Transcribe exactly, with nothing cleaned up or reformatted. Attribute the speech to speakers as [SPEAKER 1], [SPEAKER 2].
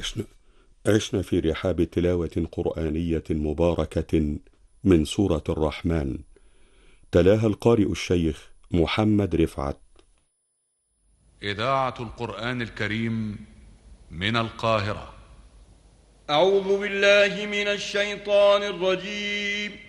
[SPEAKER 1] عشنا عشنا في رحاب تلاوة قرآنية مباركة من سورة الرحمن، تلاها القارئ الشيخ محمد رفعت.
[SPEAKER 2] إذاعة القرآن الكريم من القاهرة.
[SPEAKER 3] أعوذ بالله من الشيطان الرجيم.